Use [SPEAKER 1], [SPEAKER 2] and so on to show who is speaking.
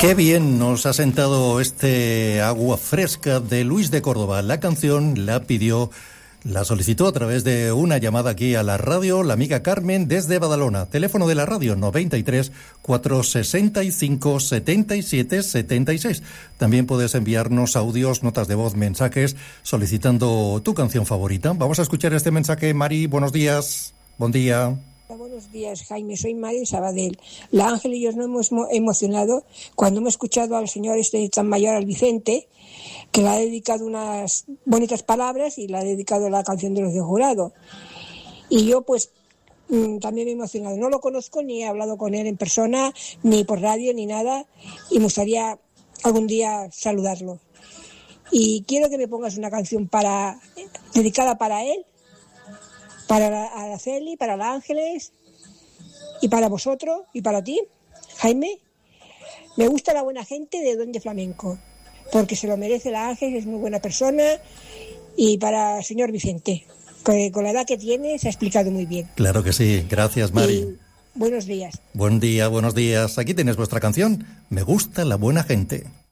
[SPEAKER 1] Qué bien nos ha sentado este Agua Fresca de Luis de Córdoba. La canción la solicitó a través de una llamada aquí a la radio la amiga Carmen desde Badalona. Teléfono de la radio 93 465 77 76. También puedes enviarnos audios, notas de voz, mensajes solicitando tu canción favorita. Vamos a escuchar este mensaje. Mari, buenos días. Buen día.
[SPEAKER 2] Buenos días, Jaime. Soy Mari de Sabadell. La Ángel y yo nos hemos emocionado cuando hemos escuchado al señor tan mayor, al Vicente, que le ha dedicado unas bonitas palabras y le ha dedicado la canción de los de Jurado. Y yo, pues, también me he emocionado. No lo conozco, ni he hablado con él en persona, ni por radio, ni nada. Y me gustaría algún día saludarlo. Y quiero que me pongas una canción dedicada para él, para Araceli, para la Ángeles y para vosotros y para ti, Jaime. Me gusta la buena gente de Duende Flamenco, porque se lo merece la Ángeles, es muy buena persona. Y para el señor Vicente, que con la edad que tiene se ha explicado muy bien.
[SPEAKER 1] Claro que sí, gracias, Mari.
[SPEAKER 2] Y buenos días.
[SPEAKER 1] Buen día, buenos días. Aquí tienes vuestra canción, Me gusta la buena gente.